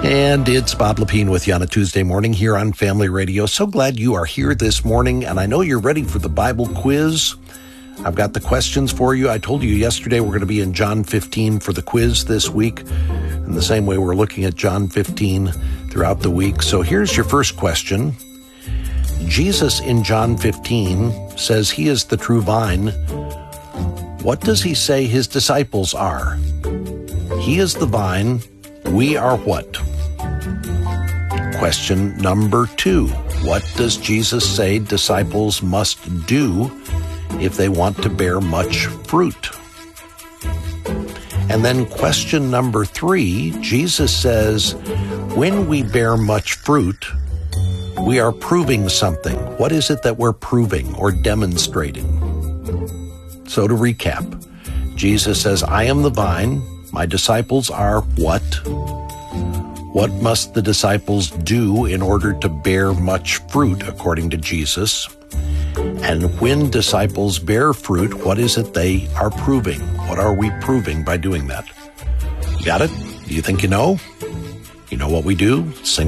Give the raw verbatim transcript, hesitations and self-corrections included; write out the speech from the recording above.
And it's Bob Lepine with you on a Tuesday morning here on Family Radio. So glad you are here this morning, and I know you're ready for the Bible quiz. I've got the questions for you. I told you yesterday we're going to be in John fifteen for the quiz this week. In the same way, we're looking at John fifteen throughout the week. So here's your first question. Jesus in John fifteen says he is the true vine. What does he say his disciples are? He is the vine. We are what? Question number two. What does Jesus say disciples must do if they want to bear much fruit? And then question number three, Jesus says, when we bear much fruit, we are proving something. What is it that we're proving or demonstrating? So to recap, Jesus says, I am the vine. My disciples are what? What must the disciples do in order to bear much fruit, according to Jesus? And when disciples bear fruit, what is it they are proving? What are we proving by doing that? You got it? Do you think you know? You know what we do? Sing